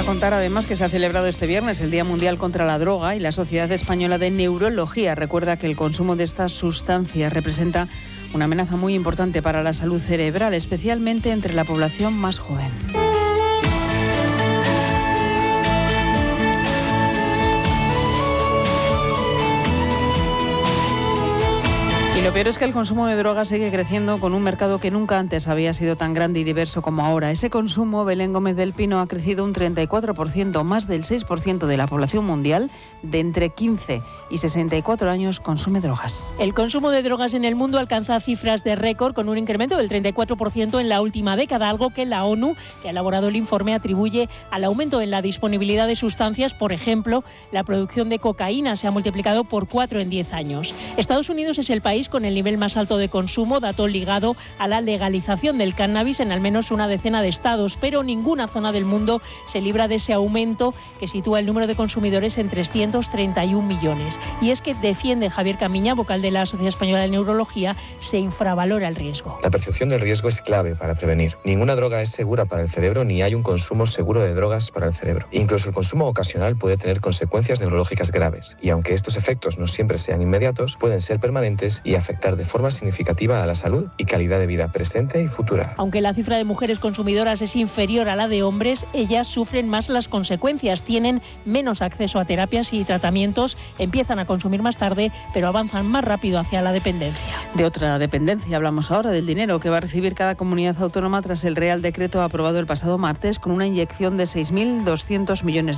contar además que se ha celebrado este viernes el Día Mundial contra la Droga y la Sociedad Española de Neurología recuerda que el consumo de estas sustancias representa una amenaza muy importante para la salud cerebral, especialmente entre la población más joven. Y lo peor es que el consumo de drogas sigue creciendo con un mercado que nunca antes había sido tan grande y diverso como ahora. Ese consumo, Belén Gómez del Pino, ha crecido un 34%, más del 6% de la población mundial de entre 15 y 64 años consume drogas. El consumo de drogas en el mundo alcanza cifras de récord con un incremento del 34% en la última década, algo que la ONU, que ha elaborado el informe, atribuye al aumento en la disponibilidad de sustancias. Por ejemplo, la producción de cocaína se ha multiplicado por 4 en 10 años. Estados Unidos es el país con el nivel más alto de consumo, dato ligado a la legalización del cannabis en al menos una decena de estados, pero ninguna zona del mundo se libra de ese aumento que sitúa el número de consumidores en 331 millones. Y es que defiende Javier Camiña, vocal de la Sociedad Española de Neurología, se infravalora el riesgo. La percepción del riesgo es clave para prevenir. Ninguna droga es segura para el cerebro ni hay un consumo seguro de drogas para el cerebro. Incluso el consumo ocasional puede tener consecuencias neurológicas graves y aunque estos efectos no siempre sean inmediatos, pueden ser permanentes y afectar de forma significativa a la salud y calidad de vida presente y futura. Aunque la cifra de mujeres consumidoras es inferior a la de hombres, ellas sufren más las consecuencias, tienen menos acceso a terapias y tratamientos, empiezan a consumir más tarde, pero avanzan más rápido hacia la dependencia. De otra dependencia hablamos ahora, del dinero que va a recibir cada comunidad autónoma tras el Real Decreto aprobado el pasado martes con una inyección de 6.200 millones